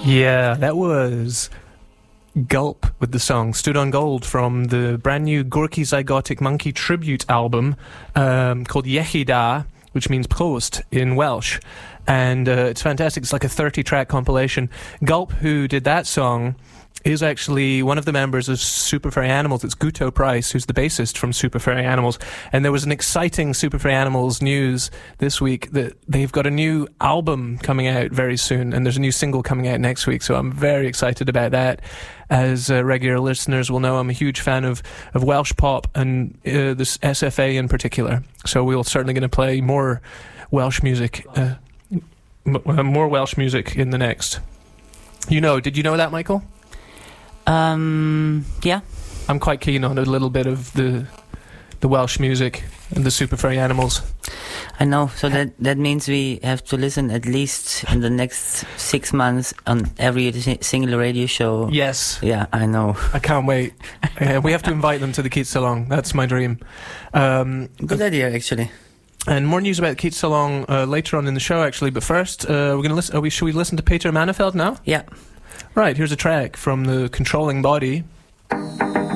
Yeah, that was Gulp with the song Stood on Gold from the brand new Gorky Zygotic Monkey tribute album called Yechida, which means post in Welsh. And it's fantastic. It's like a 30-track compilation. Gulp, who did that song, is actually one of the members of Super Furry Animals. It's Guto Price, who's the bassist from Super Furry Animals. And there was an exciting Super Furry Animals news this week that they've got a new album coming out very soon, and there's a new single coming out next week, so I'm very excited about that. As regular listeners will know, I'm a huge fan of Welsh pop and this SFA in particular. So we're certainly going to play more Welsh music, more Welsh music in the next. Did you know that, Michael? Yeah. I'm quite keen on a little bit of the Welsh music and the Super Furry Animals. I know, so that means we have to listen at least in the next 6 months on every single radio show. Yes. Yeah, I know. I can't wait. We have to invite them to the Keats Salon. That's my dream. Good idea, actually. And more news about Keats Salon later on in the show, actually. But first, we're going to listen. Should we listen to Peter Manafelt now? Yeah. Right, here's a track from the Controlling Body.